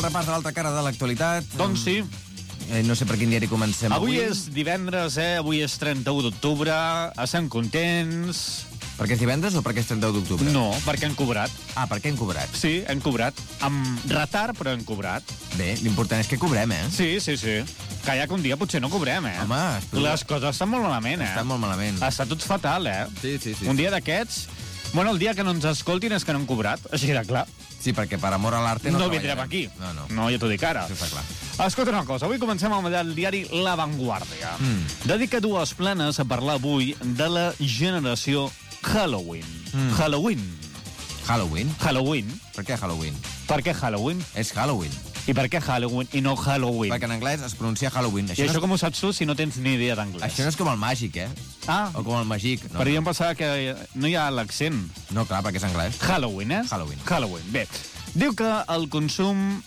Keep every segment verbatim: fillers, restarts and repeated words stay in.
Repàs de l'altra cara de l'actualitat. Doncs sí. Eh, no sé per quin diari comencem avui. Avui és divendres, eh? Avui és trenta-u d'octubre. Estem contents. Perquè és divendres o perquè és trenta-u d'octubre? No, perquè han cobrat. Ah, perquè hem cobrat. Sí, hem cobrat. Amb retard, però hem cobrat. Bé, l'important és que cobrem, eh? Sí, sí, sí. Que ja que un dia potser no cobrem, eh? Home, estudia. Les coses estan molt malament, eh? Estan molt malament. Està tot fatal, eh? Sí, sí, sí. Un dia d'aquests... Bueno, el dia que no ens escoltin és que no hem cobrat, així de clar. Sí, perquè per amor a l'arte no No treballarem. vindrem aquí. No, no. No, ja t'ho dic ara. Això està clar. Escolta una cosa, avui comencem amb el diari La Vanguardia. Mm. Dedica dues planes a parlar avui de la generació Halloween. Mm. Halloween. Halloween? Halloween. Per què Halloween? Per què Halloween? És Halloween. I per què Halloween i no Halloween? Perquè en anglès es pronuncia Halloween. I Això, això no és, com ho saps tu si no tens ni idea d'anglès? això no és com el màgic, eh? Ah, O com el màgic. No, però jo em pensava que no hi ha l'accent. no, clar, perquè és anglès. Halloween, eh? Halloween. Halloween, bé. Diu que el consum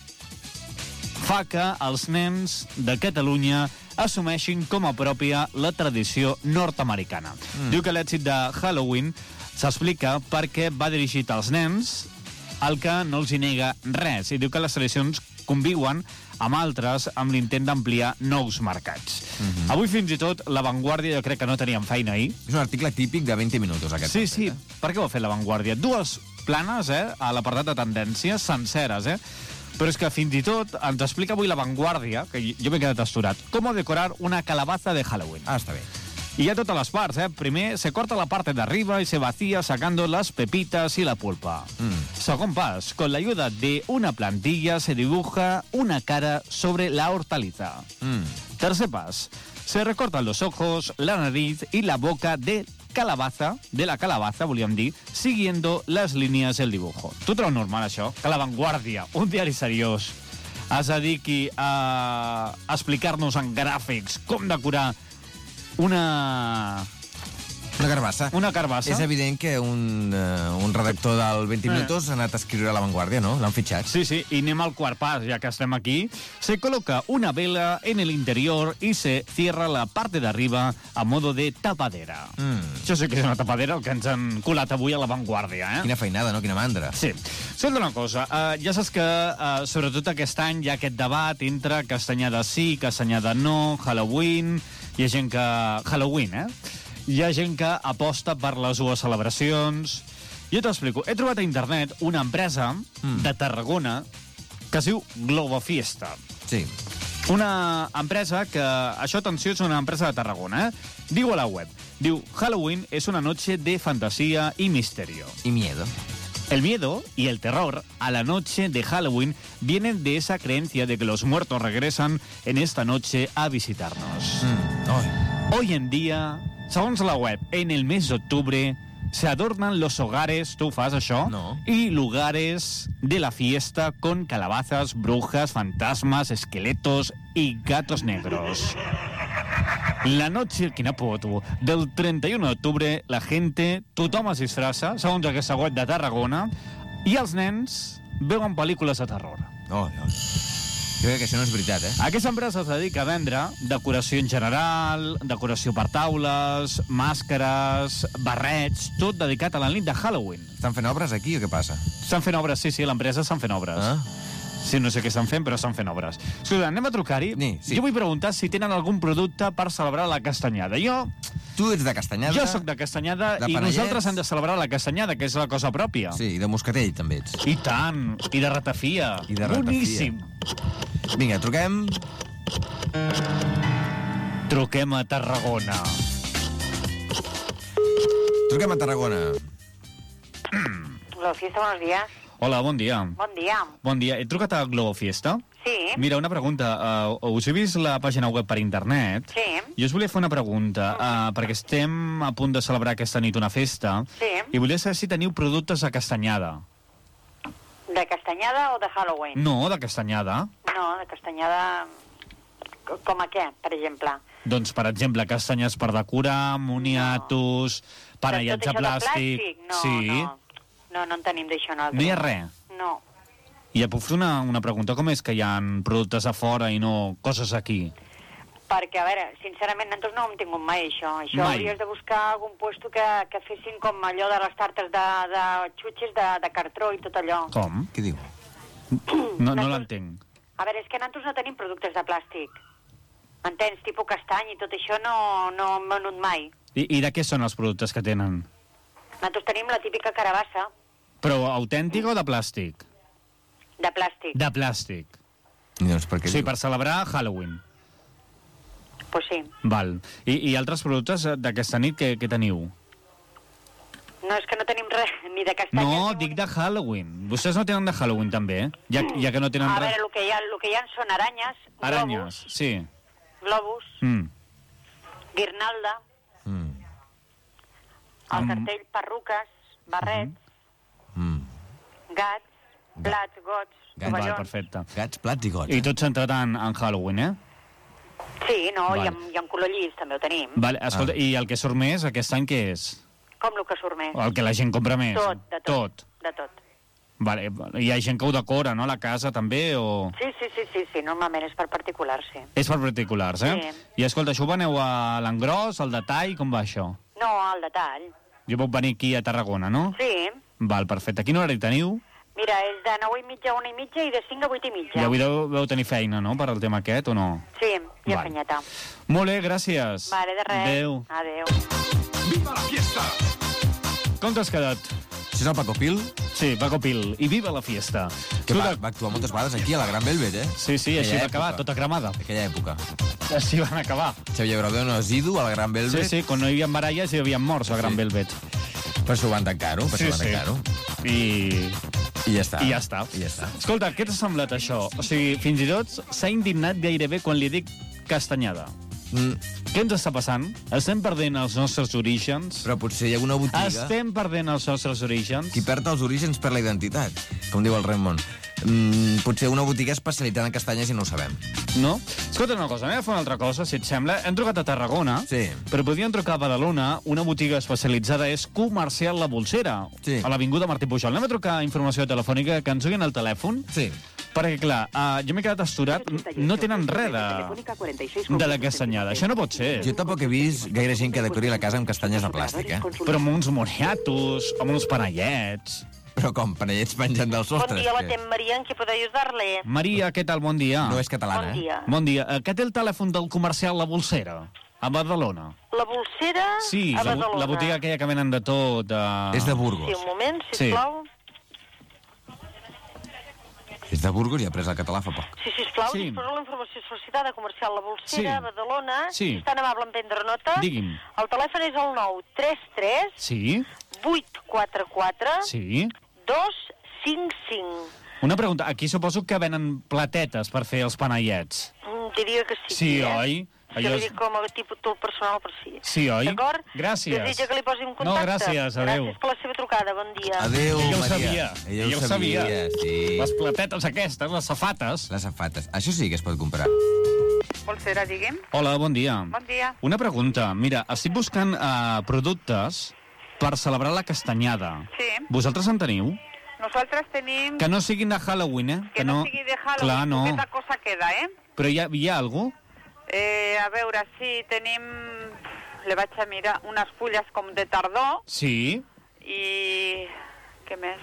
fa que els nens de Catalunya assumeixin com a pròpia la tradició nord-americana. Mm. Diu que l'èxit de Halloween s'explica perquè va dirigit als nens, el que no els hi nega res, i diu que les tradicions conviuen amb altres amb l'intent d'ampliar nous mercats. Mm-hmm. Avui fins i tot La Vanguardia, jo crec que no teníem feina ahir. És un article típic de vint minuts, aquest. Sí, fet, sí. Eh? Per què ho ha fet La Vanguardia? Dues planes, eh, a l'apartat de tendències, senceres, eh? Però és que fins i tot ens explica avui La Vanguardia, que jo m'he quedat asturat, com decorar una calabaza de Halloween. Ah, està bé. Y a todas las partes, ¿eh? Primero se corta la parte de arriba y se vacía sacando las pepitas y la pulpa. Mm. Segundo paso, con la ayuda de una plantilla se dibuja una cara sobre la hortaliza. Mm. Tercer paso, se recortan los ojos, la nariz y la boca de calabaza, de la calabaza, volíem dir, siguiendo las líneas del dibujo. Tu trobes normal això? Que La Vanguardia, un diari seriós, es dediqui a explicar-nos en gràfics com decorar una... Una carbassa. Una carbassa. És evident que un, uh, un redactor del vint minuts ha anat a escriure a La Vanguardia, ¿no? L'han fitxat. Sí, sí, y anem al quart pas, ya que estem aquí. Se coloca una vela en el interior y se cierra la parte de arriba a modo de tapadera. Mm. Això sí que és una tapadera, el que ens han colat avui a La Vanguardia, eh? Quina feinada, no? Quina mandra. Sí. Escolta una cosa, uh, ja saps que uh, sobretot aquest any hi ha aquest debat entre castanyada sí, castanyada no, Halloween, hi ha gent que... Halloween, eh? Hi ha gent que aposta per les dues celebracions. Jo t'explico. He trobat a internet una empresa mm. de Tarragona que es diu Globo Fiesta. Sí. Una empresa que... Això, atenció, és una empresa de Tarragona, eh? Diu a la web. Diu, Halloween es una noche de fantasía y misterio. Y miedo. El miedo y el terror a la noche de Halloween vienen de esa creencia de que los muertos regresan en esta noche a visitarnos. Mm. Oi. Hoy en día, segons la web, en el mes de octubre se adornan los hogares, ¿tú fas això? No. Y lugares de la fiesta con calabazas, brujas, fantasmas, esqueletos y gatos negros. La noche, quina por tu, del trenta-u d'octubre, la gente, tothom es disfressa, segons aquesta web de Tarragona, i els nens veuen pel·lícules de terror. Oi, oi. Jo crec que això no és veritat, eh? Aquesta empresa es dedica a vendre decoració en general, decoració per taules, màscares, barrets, tot dedicat a la nit de Halloween. Estan fent obres aquí o què passa? Estan fent obres, sí, sí, l'empresa estan fent obres. Ah? Sí, no sé què estan fent, però estan fent obres. Escolta, anem a trucar-hi. Ni, sí. Jo vull preguntar si tenen algun producte per celebrar la castanyada. Jo, Tu ets de Castanyada. jo sóc de castanyada de i Panellets. nosaltres hem de celebrar la castanyada, que és la cosa pròpia. Sí, i de Moscatell també ets. I tant, i de ratafia. I de ratafia. Boníssim. Vinga, truquem. Truquem a Tarragona. Truquem a Tarragona. Globo Fiesta, buenos días. Hola, bon dia. Bon dia. Bon dia. He trucat a Globo Fiesta. Sí. Mira, una pregunta. Uh, us he vist la pàgina web per internet. Sí. Jo us volia fer una pregunta, uh, perquè estem a punt de celebrar aquesta nit una festa. Sí. I volia saber si teniu productes de castanyada. De castanyada o de Halloween? No, de castanyada. No, de castanyada... Co- Com a què, per exemple? Doncs, per exemple, castanyes per decorar, moniatos, no. Panellets de Tot això plàstic. de plàstic? No, sí. no. No, no en tenim d'això nosaltres. No hi ha res. No. I ja puc fer una, una pregunta. Com és que hi ha productes a fora i no coses aquí? Perquè, a veure, sincerament, nosaltres no ho hem tingut mai, això. Això Mai. hauries de buscar algun puesto que, que fessin com allò de les tartes de, de xutxes de, de cartró i tot allò. Com? Què diu? No, no l'entenc. A veure, és que nosaltres no tenim productes de plàstic. M'entens? Tipus castany i tot això no, no hem venut mai. I, I de què són els productes que tenen? Nosaltres tenim la típica carabassa Però autèntic o de plàstic? de plàstic. De plàstic. Doncs per què Sí, diu? per celebrar Halloween. Pues sí. Val. I, i altres productes d'aquesta nit que, que teniu? No, és que no tenim res, ni de castanyes... No, ni dic un- de Halloween. Vostès no tenen de Halloween, també, eh? Ja, ja que no tenen A res... veure, el que, hi ha, el que hi ha són aranyes, Aranyes, sí. globus, globus Mm. guirnalda, Mm. el Amb- cartell, perruques, barrets, Mm. gats, plats, gots, Gats. Val, tovallons... perfecte. Gats, plats i gots. I tot centrat en, en Halloween, eh? Sí, no, Val. i amb, i amb color llis també ho tenim. Vale, escolta, Ah. i el que surt més aquest any què és? Com el que surt més? El que la gent compra més? Tot, de tot. Tot. De tot. Vale, hi ha gent que ho decora, no?, la casa també, o... Sí, sí, sí, sí, sí, normalment és per particulars, sí. És per particulars, eh? Sí. I escolta, això ho veneu a l'engròs, al detall, com va això? No, al detall. Jo puc venir aquí a Tarragona, no? Sí. Val, perfecte. Quin horari teniu? Mira, és de nou i mitja a una i mitja i de cinc a vuit i mitja. Ja avui deu, deu tenir feina, no?, per al tema aquest, o no? Sí, hi ha Val. fenyeta. Molt bé, gràcies. Vale, de res. Adéu. Adéu. Com t'has quedat? Això és el Paco Pil, Sí, Paco Pil. I viva la fiesta. que va, Escolta, va actuar moltes vegades aquí, a la Gran Velvet, eh? Sí, sí, així Aquella va acabar, època. tota cremada. Aquella època. Així van acabar. Xavier Brodeno, Zidu, a la Gran Sí, Velvet. sí, quan no hi havia baralles hi havia morts a Gran Sí. Velvet. Per això ho van tancar-ho, per Sí, això ho van sí. tancar-ho. I... I ja està. I ja està. I ja està. Escolta, què t'ha semblat això? O sigui, fins i tot s'ha indignat gairebé quan li dic castanyada. Mm, Què ens està passant? Estem perdent els nostres orígens? però potser hi ha alguna botiga... Estem perdent els nostres orígens? Qui perd els orígens perd la identitat, com diu el Raimon. Mm, potser una botiga especialitzada en castanyes i no ho sabem. No? Escolta una cosa, anem a fer una altra cosa, si et sembla. Hem trucat a Tarragona, Sí. però podríem trucar a Badalona. Una botiga especialitzada és Comercial La Bolsera, Sí. a l'Avinguda Martí Pujol. Anem a trucar informació telefònica, que ens duguin al telèfon, Sí. perquè, clar, uh, jo m'he quedat asturat, no tenen res de, de la castanyada. Això no pot ser. Jo tampoc he vist gaire gent que decori la casa amb castanyes de plàstic, eh? Però amb uns moniatos, amb uns panellets... Però com, panellets penjant del Bon sostre? dia, la que tem Maria, en què puc ajudar-le? Maria, què tal? Bon dia. No és catalana, Bon eh? dia. Bon dia. Uh, què té el telèfon del Comercial La Bolsera, a Badalona? La Bolsera Sí, a la, Badalona. la botiga aquella que venen de tot... Uh... És de Burgos. Sí, un moment, Sí. sisplau. És de Burgos i ha pres el català fa poc. Sí, sisplau, Sí. sí. Disposo la informació sol·licitada comercial La Bolsera, Sí. Badalona. Sí. Si és tan amable en prendre nota. Digui'm. El telèfon és el nou tres tres Sí, vuit quatre quatre sí. dos cinc cinc. Una pregunta, aquí suposo que venen platetes per fer els panellets. Mm, diria que sí. Sí, eh? oi? Jo Allò li és- dic com a tipus títol personal per si. Sí, oi? D'acord? Gràcies. Desitja que li posi en No, contacte. gràcies, adéu. Gràcies per la seva trucada, bon dia. Adéu, Ella ho Maria. sabia. Ella, Ella ho ho sabia. sabia, sí. Les platetes aquestes, les safates. Les safates. Això sí que es pot comprar. Bolsera, digui'm. Hola, bon dia. Bon dia. Una pregunta. Mira, estic buscant uh, productes per celebrar la castanyada. Sí. Vosaltres en teniu? Nosaltres tenim... Que no siguin de Halloween, eh? Que no sigui de Halloween, Clar, no. poqueta cosa queda, eh? Però hi ha, hi ha algú? eh? A veure, sí, tenim... Le vaig a mirar unes fulles com de tardor Sí. i... Què més?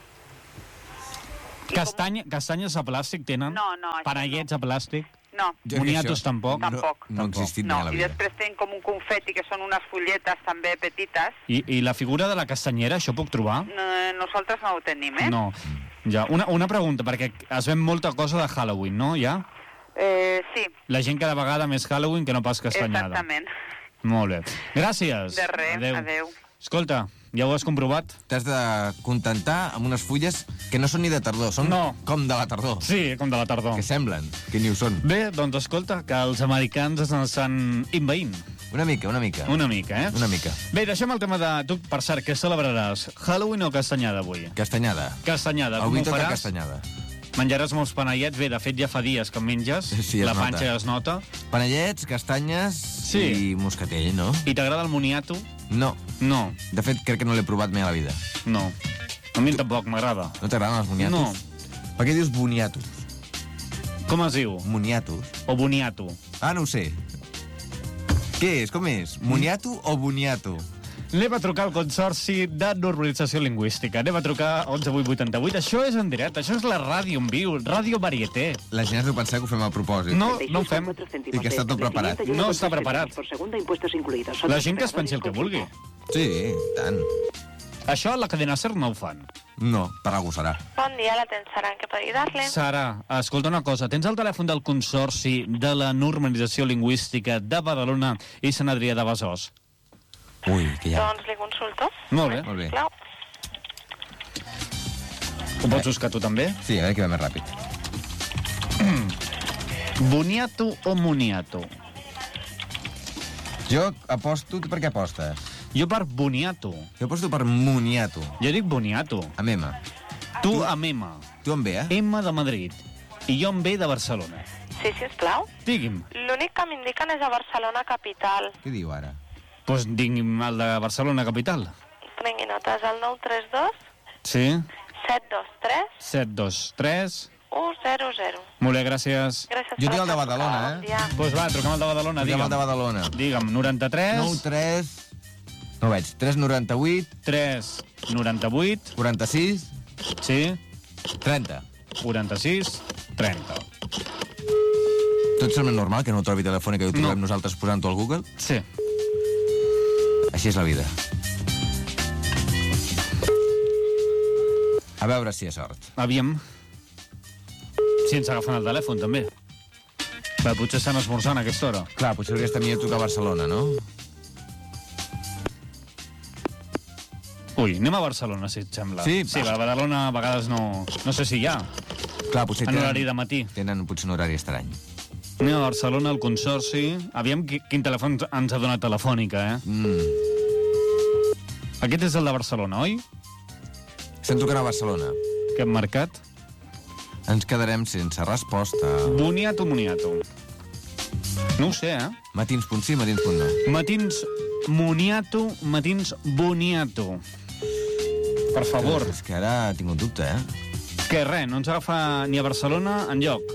I Castanya, castanyes a plàstic tenen? No, no, això Panellets a plàstic? No, Jo Moniatos això tampoc? No, Tampoc. no ha existit no. mai a la I vida. després tenim com un confeti, que són unes fulletes també petites. I, I la figura de la castanyera, això puc trobar? No, nosaltres no ho tenim, eh? No. Ja, una, una pregunta, perquè es ven molta cosa de Halloween, no? Ja? Eh, sí, La gent cada vegada més Halloween que no pas castanyada. exactament. Molt bé. Gràcies. De res, Adéu. adéu. Escolta, ja ho has comprovat? T'has de contentar amb unes fulles que no són ni de tardor, són No. com de la tardor. Sí, com de la tardor. Que semblen, que ni ho són. Bé, doncs escolta, que els americans ens estan inveint. Una mica, una mica. Una mica, eh? Una mica. Bé, deixem el tema de... Tu, per cert, què celebraràs? Halloween o castanyada avui? Castanyada. Castanyada, com Avui ho toca faràs? castanyada. Menjaràs molts panellets? Bé, de fet ja fa dies que en menges. Sí, es la nota. panxa es nota. Panellets, castanyes Sí. i moscatell, no? I t'agrada el moniato? No. No, De fet, crec que no l'he provat mai a la vida. no. A mi tampoc m'agrada. No t'agraden els moniatos? No. Per què dius boniatos? Com es diu? Moniatos? O boniato? Ah, no ho sé. Què és? Com és? Moniato o boniato? Anem a trucar al Consorci de Normalització Lingüística. Anem a trucar onze vuit vuitanta-vuit. Això és en directe, això és la ràdio en viu, Ràdio Varieté. La gent es deu pensar que ho fem a propòsit. No, no ho fem. I que està tot preparat. No està preparat. La gent que es pensi el que vulgui. Sí, tant. Això a la cadena SER no ho fan. No, per algú serà. Bon dia, l'atén Sara, en què puc ajudar-le? Sara, escolta una cosa. Tens el telèfon del Consorci de la Normalització Lingüística de Badalona i Sant Adrià de Besòs? Ui, que hi ha. Doncs li consulto. Molt bé. Molt bé. Clau. Ho pots buscar tu també? Sí, a veure qui va més ràpid. Boniato o moniato? Jo aposto... Tu per què apostes? Jo per boniato. Jo aposto per moniato. Jo dic boniato. Amb M. Tu amb M. Tu amb B, eh? M de Madrid. I jo amb B de Barcelona. Sí, sisplau. Digui'm. L'únic que m'indiquen és a Barcelona capital. Què diu ara? Doncs digui'm el de Barcelona capital. Prengui notes, el nou tres dos Sí? set dos tres set dos tres u zero zero. Molt bé, gràcies. Gràcies Jo per tinc el de la Badalona, trucada. eh? Bon dia. Doncs va, truquem el de Badalona, Truquem digue'm. el de Badalona. Digue'm, noranta-tres... nou tres... No ho veig. tres noranta-vuit... tres noranta-vuit... quaranta-sis... Sí? trenta. quaranta-sis trenta. Tot sembla normal que no ho trobi telefònic, que ho trobem No. nosaltres posant-ho al Google? Sí. Així és la vida. A veure si hi ha sort. Aviam. Si ens agafen el telèfon, també. Va, potser estan esmorzant a aquesta hora. Clar, potser hauria estat millor trucar a Barcelona, no? Ui, anem a Barcelona, si et sembla. Sí, sí, va. a Badalona a vegades no... No sé si hi ha, Clar, potser en horari de matí. Tenen potser un horari estrany. Anem a Barcelona, al Consorci... Aviam qui, quin telèfon ens ha donat telefònica, eh? Mm. Aquest és el de Barcelona, oi? Estem trucant a Barcelona. Que hem marcat? Ens quedarem sense resposta. Boniato, moniato. No ho sé, eh? Matins punt sí, matins punt no. Matins moniato, matins boniato. Per favor. És que ara tinc un dubte, eh? Que res, no ens agafa ni a Barcelona enlloc.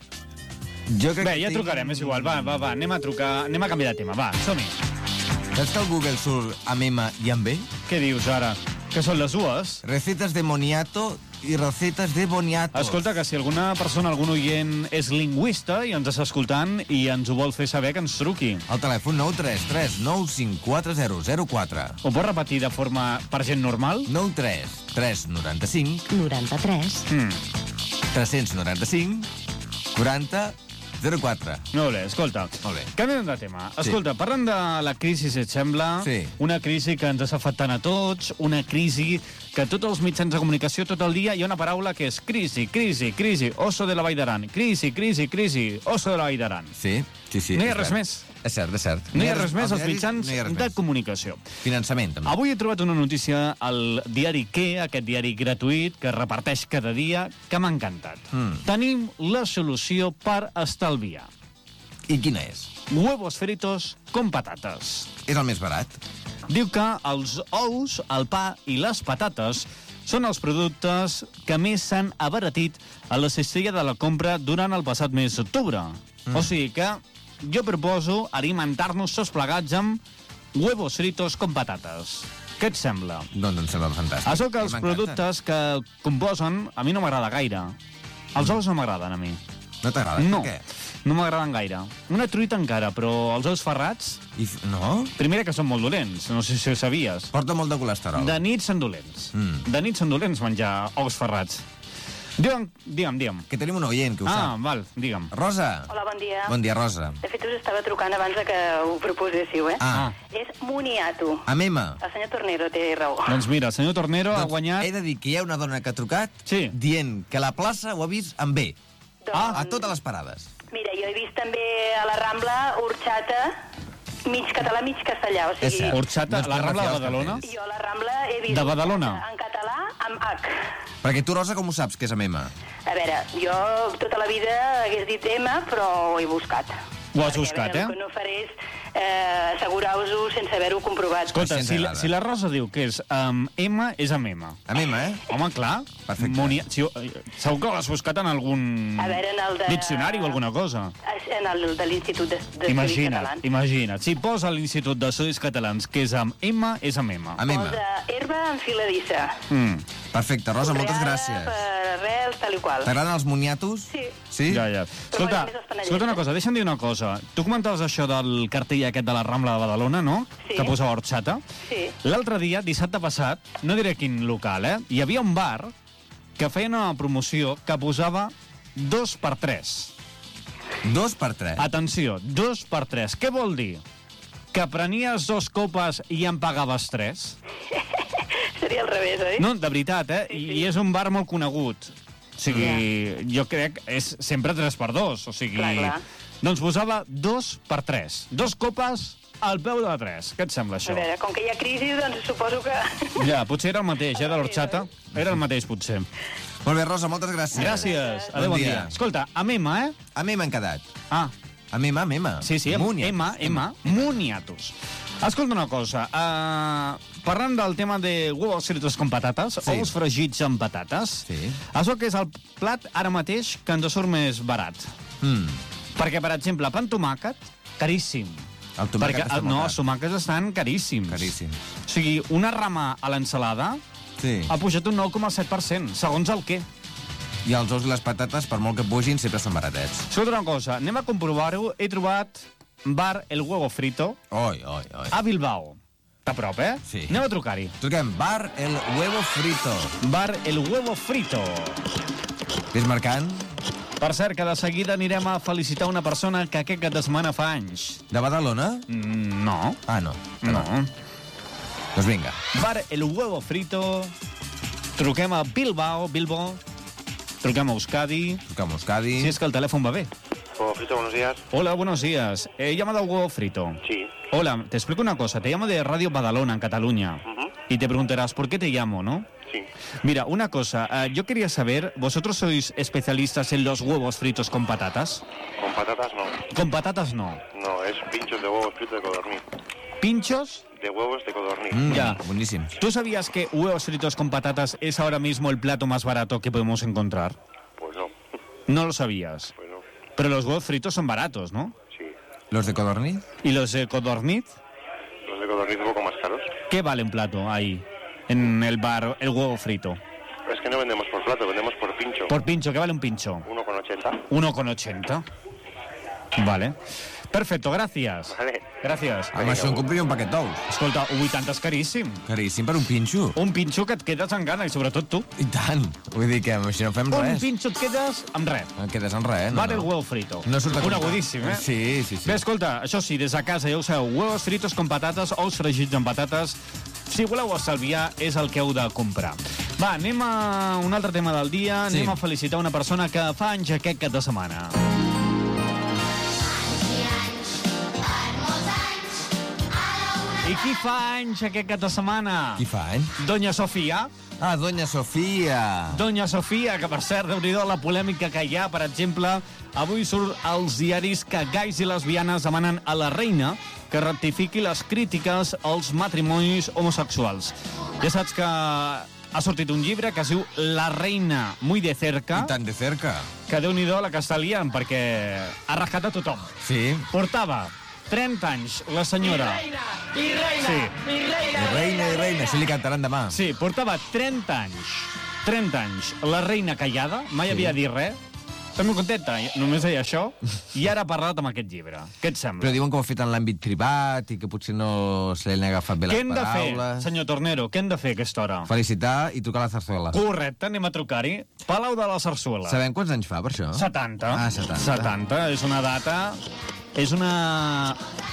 Jo crec Bé, que ja tinc... trucarem, és igual. Va, va, va, anem a trucar, anem a canviar de tema. Va, som-hi. Saps que el Google surt amb M i amb B? Què dius ara? Que són les dues? Recetes de moniato i recetes de boniato. Escolta, que si alguna persona, algun oient és lingüista i ens està escoltant i ens ho vol fer saber, que ens truqui. El telèfon nou tres tres nou cinc quatre zero zero quatre. Ho pots repetir de forma per gent normal? nou tres tres noranta-cinc noranta-tres. Mm. tres noranta-cinc quaranta zero quatre. Molt bé, escolta. Molt bé. Canviem de tema. Escolta, sí. Parlant de la crisi, si et sembla, Sí. una crisi que ens està afectant a tots, una crisi que tots els mitjans de comunicació tot el dia hi ha una paraula que és crisi, crisi, crisi, oso de la Vall d'Aran, crisi, crisi, crisi, oso de la Vall d'Aran. Sí, sí, sí. No hi ha és res cert. més. És cert, és cert. No hi ha res més als diaris mitjans no hi ha res de més. comunicació. Finançament, també. Avui he trobat una notícia al diari Què, aquest diari gratuït que reparteix cada dia, que m'ha encantat. Mm. Tenim la solució per estalviar. I quina és? Huevos fritos con patates. És el més barat. Diu que els ous, el pa i les patates són els productes que més s'han abaratit a la cistella de la compra durant el passat mes d'octubre. Mm. O sigui que jo proposo alimentar-nos tots plegats amb huevos fritos con patates. Què et sembla? Doncs em sembla fantàstic. Això que els M'encanta. productes que composen a mi no m'agrada gaire. Els ous no m'agraden a mi. No t'agrada? No, Per què? no m'agraden gaire. Una truita encara, però els ous ferrats, I f... No? primera que són molt dolents, no sé si ho sabies. Porta molt de colesterol. De nit són dolents. Mm. De nit són dolents menjar ous ferrats. Digue'm, digue'm, digue'm. Que tenim un oient que ho Ah, sap. val, digue'm. Rosa. Hola, bon dia. Bon dia, Rosa. De fet, us estava trucant abans de que ho proposéssiu, eh? Ah, És moniato. amb M. El senyor Tornero té raó. Doncs mira, el senyor Tornero ha Doncs guanyat... he de dir que hi ha una dona que ha trucat Sí. dient que la plaça ho ha vist amb B. Doncs, A totes les parades. Mira, jo he vist també a la Rambla horxata mig català, mig castellà. O És sigui, cert. Horxata, No es la pot Rambla de refiar els Badalona? cartells. jo a la Rambla he vist De Badalona? horxata en català amb H. Perquè tu, Rosa, com ho saps, que és amb M? A veure, jo tota la vida hagués dit M, però ho he buscat. Ho has buscat, perquè eh? el que no faré és eh, assegurar-vos-ho sense haver-ho comprovat. Escolta, si la, si la Rosa diu que és um, M, és amb M. Amb M, eh? Home, clar. Perfecte. Moni... Si, segur que l'has buscat en algun A veure, en el de... diccionari o alguna cosa. En el de l'Institut d'Estudis Imagina't, Catalans. imagina't. Si posa l'Institut d'Estudis Catalans que és amb M, és amb M. Amb M. Posa herba enfiladissa. Mm. Perfecte, Rosa, moltes Conreada gràcies. per arrels, tal i qual. T'agraden els moniatos? Sí. Sí? Ja, ja. Escolta, més els panellets, escolta una eh? cosa, deixa'm dir una cosa. Tu comentaves això del cartell aquest de la Rambla de Badalona, no? Sí. Que posava horxata. Sí. L'altre dia, dissabte passat, no diré quin local, eh? Hi havia un bar que feia una promoció que posava dos per tres. Dos per tres. Atenció, dos per tres. Què vol dir? Que prenies dos copes i en pagaves tres? Seria al revés, oi? No, de veritat, eh? I, i és un bar molt conegut. O sigui, jo crec que és sempre tres per dos. O sigui, Clar, clar. doncs posava dos per tres. Dos copes al peu de tres. Què et sembla, això? A veure, com que hi ha crisi, doncs suposo que... Ja, potser era el mateix, eh, de l'orxata. Era el mateix, potser. Molt bé, Rosa, moltes gràcies. Gràcies. Adéu, Bon bon dia. dia. Escolta, amb M, eh? Amb M han quedat. Ah, Amb M, amb M. sí, sí, amb Muniatos. M, M, Muniatos. Escolta una cosa, uh, parlant del tema de huevos fritos con patates, Sí. ous fregits amb patates, Sí. això que és el plat ara mateix que ens surt més barat. Mm. Perquè, per exemple, pa amb tomàquet, caríssim. El tomàquet Perquè, està molt no, car. els tomàquets estan caríssims. Caríssim. O sigui, una rama a l'ensalada Sí. ha pujat un nou coma set per cent, segons el què. I els ous i les patates, per molt que pugin, sempre són baratets. Escolta una cosa, anem a comprovar-ho. He trobat bar El Huevo Frito Oi, oi, oi. a Bilbao. Està a prop, eh? Sí. Anem a trucar-hi. Truquem, bar El Huevo Frito. Bar El Huevo Frito. Ves marcant? Per cert, que de seguida anirem a felicitar una persona que aquest cap de setmana fa anys. De Badalona? Mm, no, Ah, no. no. Doncs vinga. Bar El Huevo Frito. Truquem a Bilbao, Bilbo. Truquem a Euskadi. Truquem a Euskadi. Si es que el teléfono va bé. Huevo Frito, buenos días. Hola, buenos días. He llamado a Huevo Frito. Sí. Hola, te explico una cosa. Te llamo de Radio Badalona, en Cataluña. Ujú. Y te preguntarás, ¿por qué te llamo, no? Sí. Mira, una cosa. eh, yo quería saber, ¿vosotros sois especialistas en los huevos fritos con patatas? Con patatas no. Con patatas no. No, es pinchos de huevos fritos de codorniz. ¿Pinchos? De huevos de codorniz. Mm, Ya. Boníssim. ¿Tú sabías que huevos fritos con patatas es ahora mismo el plato más barato que podemos encontrar? Pues no. No lo sabías. Pues no. Pero los huevos fritos son baratos, ¿no? Sí. Los de codorniz? ¿Y los de codorniz? Los de codorniz un poco más caros. ¿Qué vale un plato ahí, en el bar, el huevo frito? Es que no vendemos por plato, vendemos por pincho. Por pincho, ¿qué vale un pincho? uno con ochenta. uno con ochenta. Vale. Perfecto, gracias. Vale. Gràcies. Amb això en compraria un paquet d'ous. Escolta, vuitanta és caríssim. Caríssim per un pinxo. Un pinxo que et quedes amb gana, i sobretot tu. I tant. Vull dir que amb això no fem Un res. pinxo et quedes amb res. Et quedes en res, eh? No, Vale el no. huevo frito. No surt a comptar. Conegudíssim, eh? Sí, sí, sí. Bé, escolta, això sí, des de casa ja ho sabeu, huevos fritos con patates, ous fregits amb patates. Si voleu estalviar, és el que heu de comprar. Va, anem a un altre tema del dia. Sí. Anem a felicitar una persona que fa anys aquest cap de setmana. I qui fa anys aquest cap de setmana? Qui fa, eh? Doña Sofia. Ah, Doña Sofia. Doña Sofia, que per cert, déu-n'hi-do la polèmica que hi ha, per exemple, avui surt als diaris que gais i lesbianes demanen a la reina que rectifiqui les crítiques als matrimonis homosexuals. Ja saps que ha sortit un llibre que es diu La reina muy de cerca, I tant de cerca. que déu-n'hi-do la que està liant, perquè ha rascat a tothom. Sí. Portava trenta anys, la senyora. I reina, i reina. Això li cantaran demà. Sí, portava trenta anys. trenta anys. La reina callada, mai Sí. havia dit res. Estic molt contenta, només deia això, i ara ha parlat amb aquest llibre. Què et sembla? Però diuen que ho ha fet en l'àmbit privat i que potser no se li han agafat bé Què les hem de fer, paraules. senyor Tornero? Què hem de fer a aquesta hora? Felicitar i trucar a la Zarzuela. Correcte, anem a trucar-hi. Palau de la Sarsuela. Sabem quants anys fa, per això? setanta. Ah, setanta. setanta, és una data... És una...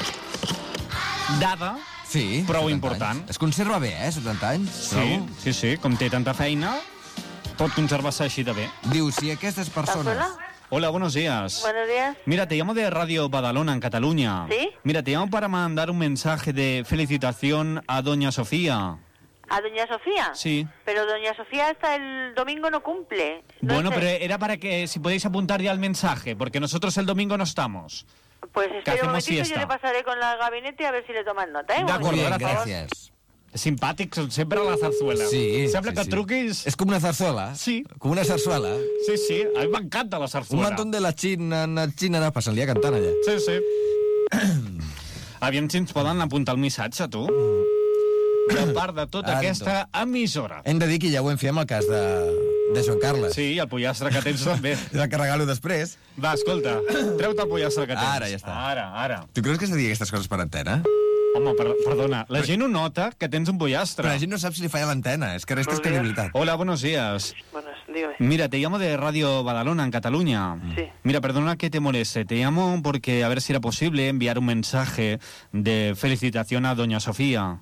dada Sí. prou setanta important. anys. Es conserva bé, eh, setanta anys? Sí, trobo. sí, sí, com té tanta feina, pot conservar-se així de bé. Diu, si aquestes persones... Hola. Hola, buenos días. Buenos días. Mira, te llamo de Radio Badalona, en Cataluña. ¿Sí? Mira, te llamo para mandar un mensaje de felicitación a Doña Sofía. ¿A Doña Sofía? Sí. Pero Doña Sofía hasta el domingo no cumple. No Bueno, sé. pero era para que si podéis apuntar ya el mensaje, porque nosotros el domingo no estamos. Pues espera un hacemos momentito, siesta. yo le pasaré con la gabinete a ver si le toman nota, ¿eh? Un De acuerdo, Muy momentito, bien, por favor. gràcies. Simpàtic, són sempre a la zarzuela. Sí, Sembla sí, que sí. truquis... És com una zarzuela. Sí. Com una zarzuela. Sí, sí, a mi m'encanta la Un zarzuela. montón de la Xina, la Xina, passen el dia cantant allà. Sí, sí. Aviam si ens poden apuntar el missatge, tu. De part de tota Ara aquesta emissora. Hem de dir que ja ho hem fet amb el cas de, de Joan Carles. Sí, el pollastre que tens també. Ja que regalo després. Va, escolta, treu-te el pollastre que tens. Ara, ja està. Ara, ara. Tu creus que s'ha de dir aquestes coses per antena? Home, per, perdona, la gent ho nota que tens un pollastre. Però la gent no sap si li falla l'antena. És que restes credibilitat. Hola, buenos días. Buenas, dígame. Mira, te llamo de Radio Badalona, en Cataluña. Sí. Mira, perdona que te moleste. Te llamo porque a ver si era posible enviar un mensaje de felicitación a doña Sofía.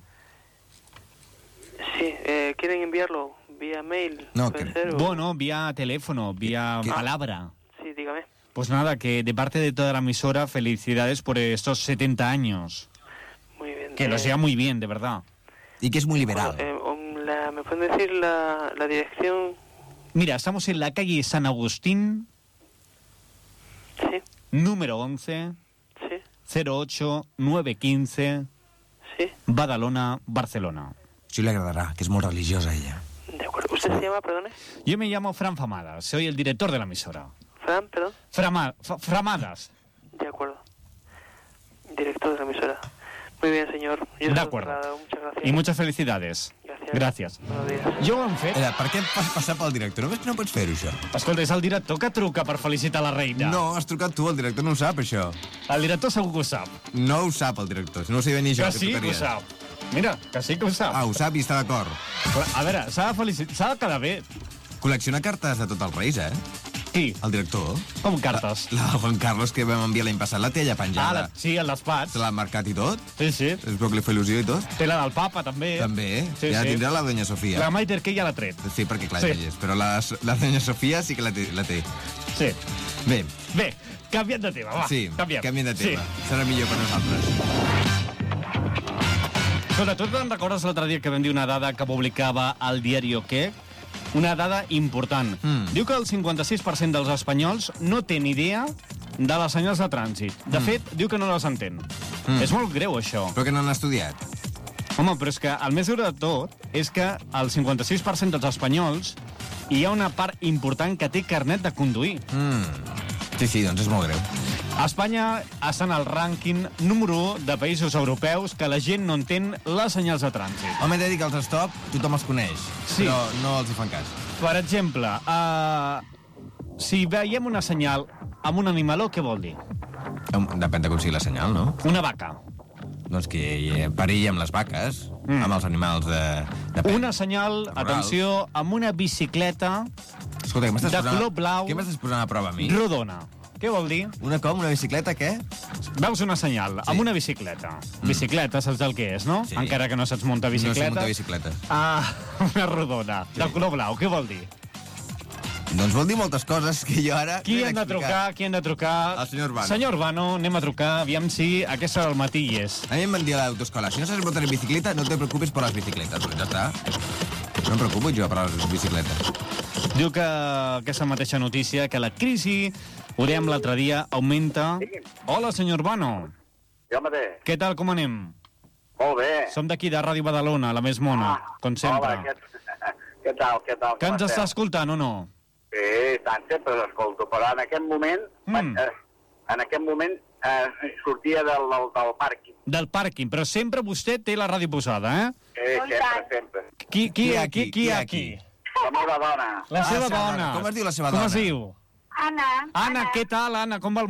Sí, eh, ¿quieren enviarlo vía mail? No, ¿Puede que- ser, o- Bueno, vía teléfono, vía ¿Qué- qué? palabra. Sí, dígame. Pues nada, que de parte de toda la emisora, felicidades por estos setenta años. Muy bien. Que los eh, lleva muy bien, de verdad. Y que es muy liberal. eh, um, la- ¿Me pueden decir la, la dirección? Mira, estamos en la calle San Agustín, Sí, número once, sí, cero ocho nueve quince, sí. Badalona, Barcelona. Sí le agradará, que es muy religiosa ella. De acuerdo. ¿Usted se llama, perdone? Yo me llamo Fran Famadas, soy el director de la emisora. Fran, perdón. Frama- Fa- Framadas. De acuerdo. Director de la emisora. Muy bien, señor. Yo De se lo acuerdo. traslado. Muchas gracias. Y muchas felicidades. Gracias. Gràcies. Buenos días. Jo ho hem fet. Era, per què vas passar pel director? Només que no pots fer-ho, això. Escolta, és el director que truca per felicitar la reina. No, has trucat tu, el director no ho sap, això. El director segur que ho sap. No ho sap, el director. No ho sé ben ni jo, Que que sí que ho trucaria. sap. Mira, que sí que ho sap. Ah, ho sap i està d'acord. Però, a veure, s'ha de felicitar, s'ha de quedar bé. Col·lecciona cartes de tot el Reis, eh? Qui? El director. Com cartes? La del Juan Carlos que vam enviar l'any passat, la té allà Ah, penjada. la, sí, el despatx. Se l'ha marcat i tot. Sí, sí. Es veu que li fa il·lusió i tot. Té la del papa, també. També. Sí, ja sí. tindrà la doña Sofia. La Maiter que ja l'ha tret. Sí, perquè clar, Sí. sí. és. Però la, la doña Sofia sí que la té. La té. Sí. Bé, Bé, canviant de tema, va. sí, canviem. canviem de tema. Sí. Serà millor per nosaltres. Escolta, tu te'n recordes l'altre dia que vam dir una dada que publicava el diari Què? Una dada important. Mm. Diu que el cinquanta-sis per cent dels espanyols no té ni idea de les senyals de trànsit. De Mm. fet, diu que no les entén. Mm. És molt greu, això. Però que no han estudiat. Home, però és que el més greu de tot és que el cinquanta-sis per cent dels espanyols hi ha una part important que té carnet de conduir. Mm. Sí, sí, doncs és molt greu. Espanya està en el rànquing número un de països europeus que la gent no entén les senyals de trànsit. Home, he de dir que els stop tothom els coneix, Sí. però no els hi fan cas. Per exemple, uh, si veiem una senyal amb un animaló, què vol dir? Depèn de com sigui la senyal, no? Una vaca. Doncs que hi perill amb les vaques, Mm. mm. amb els animals de... de pell. Una senyal, Laborals. atenció, amb una bicicleta Escolta, què m'estàs de posant... color blau. Què m'estàs posant a prova a mi? rodona. Què vol dir? Una com? Una bicicleta, què? Veus una senyal Sí. amb una bicicleta. Bicicleta, saps el que és, no? Sí. Encara que no saps muntar No sé bicicleta. muntar bicicletes. Ah, una rodona, Sí. de color blau. Què vol dir? Doncs vol dir moltes coses que jo ara... Qui no he hem de d'explicar. trucar? Qui hem de trucar? El senyor Urbano. Senyor Urbano, anem a trucar, aviam si aquesta hora al matí hi és. A mí me han dit a l'autoescola, si no sabes montar en bicicleta, no te preocupes por las bicicletas. Pues ja està. No em preocupo jo per les bicicletes. Diu que aquesta mateixa notícia, que la crisi, ho dèiem l'altre dia, augmenta... Hola, senyor Urbano. Jo mateix. Què tal, com anem? Molt bé. Som d'aquí, de Ràdio Badalona, la més mona, com sempre. Hola, què, què tal, què tal? Que com ens esteu? està escoltant o no? Sí, tant, sempre l'escolto, però en aquest moment, Mm. eh, en aquest moment eh, sortia del, del, del pàrquing. Del pàrquing, però sempre vostè té la ràdio posada, eh? Eh, Oh, i sempre, tant. sempre. Qui, qui, Qui hi ha aquí, aquí? qui hi ha Qui aquí? hi ha La meva dona. La seva Ah, seva dona. dona. Com es diu la seva Com dona? es diu? Anna. Anna, què tal, Anna? Com va el